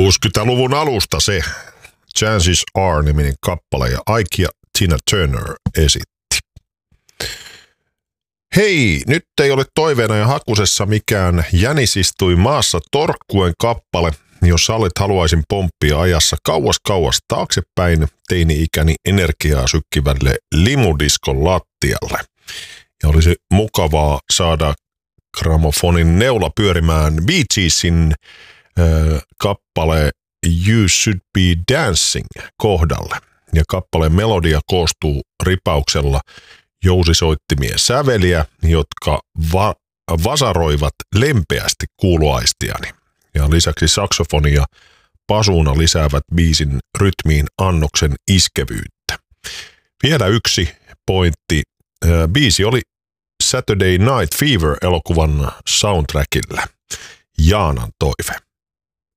60-luvun alusta se Chances Are-niminen kappale ja Ike ja Tina Turner esitti. Hei, nyt ei ole toiveena ja hakusessa mikään Jänis istui maassa torkkuen kappale, jos Sallet haluaisin pomppia ajassa kauas taaksepäin teini-ikäni energiaa sykkivälle limudiskon lattialle. Ja olisi mukavaa saada gramofonin neula pyörimään Bee Geesin kappale You Should Be Dancing kohdalle. Ja kappaleen melodia koostuu ripauksella jousisoittimien säveliä, jotka vasaroivat lempeästi kuuloaistiani. Ja lisäksi saksofoni ja pasuuna lisäävät biisin rytmiin annoksen iskevyyttä. Vielä yksi pointti. Biisi oli Saturday Night Fever -elokuvan soundtrackilla. Jaanan toive.